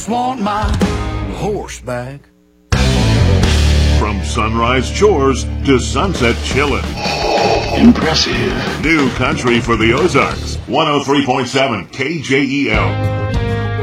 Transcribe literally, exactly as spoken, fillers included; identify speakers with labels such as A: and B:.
A: just want my horse back.
B: From sunrise chores to sunset chillin'.
C: Impressive.
B: New country for the Ozarks. one oh three point seven K J E L.